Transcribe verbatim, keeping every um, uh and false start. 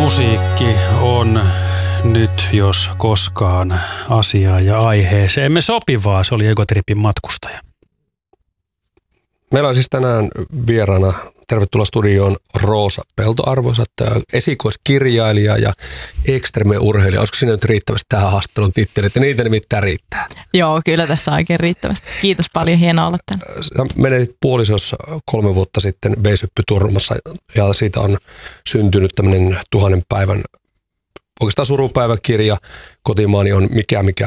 Musiikki on nyt jos koskaan asiaa ja aiheeseemme sopivaa. Se oli Egotripin matkustaja. Meillä on siis tänään vieraana, tervetuloa studioon, Roosa Pelto, arvoisat esikoiskirjailija ja ekstreme-urheilija. Olisiko sinne nyt riittävästi tähän haastattelun tittelit? Ja niitä nimittäin riittää. Joo, kyllä tässä oikein riittävästi. Kiitos paljon, hienoa olla täällä. Sä menetit puolisossa kolme vuotta sitten veisyppyturmassa ja siitä on syntynyt tämmöinen tuhannen päivän oikeastaan surupäiväkirja. Kotimaani on mikä mikä